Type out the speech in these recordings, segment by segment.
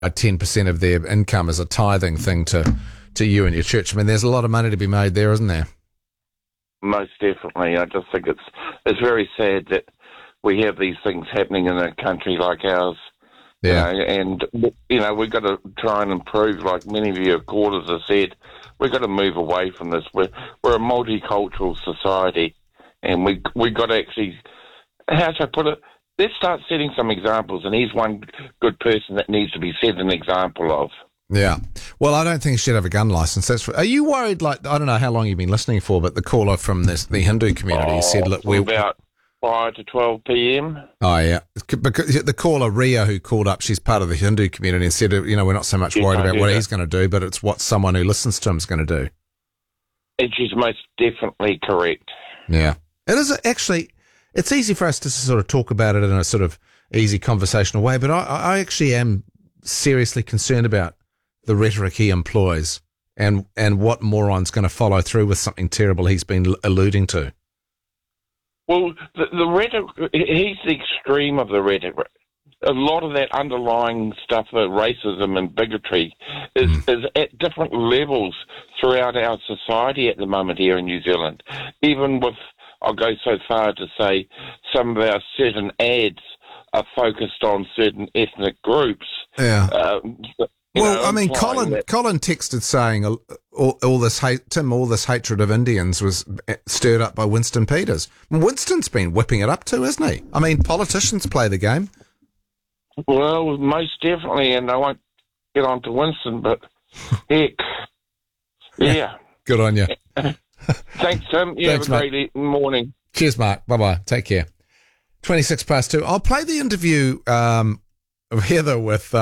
10% of their income as a tithing thing to you and your church. I mean, there's a lot of money to be made there, isn't there? Most definitely. I just think it's very sad that we have these things happening in a country like ours. Yeah. And we've got to try and improve, like many of your callers have said. We've got to move away from this. We're a multicultural society, and we got to actually, how should I put it, let's start setting some examples, and he's one good person that needs to be set an example of. Yeah. Well, I don't think he should have a gun license. Are you worried, like, I don't know how long you've been listening for, but the caller from the Hindu community said, look, we're about 5 to 12 p.m. Oh, yeah. Because the caller, Ria, who called up, she's part of the Hindu community and said, we're not so much worried about what he's going to do, but it's what someone who listens to him is going to do. And she's most definitely correct. Yeah. It is actually, it's easy for us to sort of talk about it in a sort of easy conversational way, but I actually am seriously concerned about the rhetoric he employs and what moron's going to follow through with something terrible he's been alluding to. Well, the rhetoric, he's the extreme of the rhetoric. A lot of that underlying stuff, the racism and bigotry, is at different levels throughout our society at the moment here in New Zealand. Even with, I'll go so far to say, some of our certain ads are focused on certain ethnic groups. Yeah. Colin texted saying all this hate, Tim, all this hatred of Indians was stirred up by Winston Peters. Winston's been whipping it up too, hasn't he? I mean, politicians play the game. Well, most definitely, and I won't get on to Winston, but heck, yeah. Good on you. Thanks, Tim. You have a great morning. Cheers, Mark. Bye-bye. Take care. 2:26. I'll play the interview of Heather with...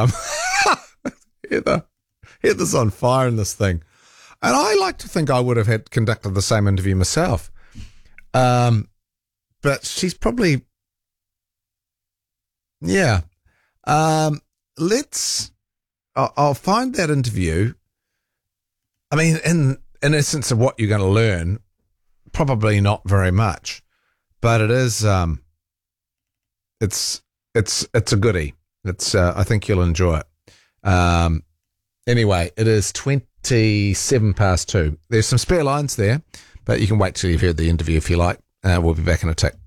Heather's on fire in this thing. And I like to think I would have conducted the same interview myself. But she's probably... Yeah. I'll find that interview. I mean, in essence of what you're going to learn, probably not very much. But it is... It's a goodie. I think you'll enjoy it. Anyway, it is 2:27. There's some spare lines there, but you can wait till you've heard the interview if you like. We'll be back in a tick.